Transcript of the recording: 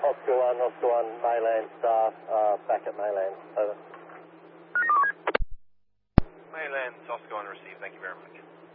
Oscar 1, Mayland staff, back at Mayland. Over. Mayland, Oscar 1 received. Thank you very much.